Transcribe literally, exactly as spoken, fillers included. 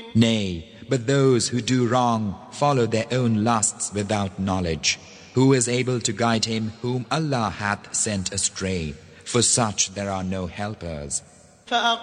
Nay, but those who do wrong follow their own lusts without knowledge. Who is able to guide him whom Allah hath sent astray? For such there are no helpers.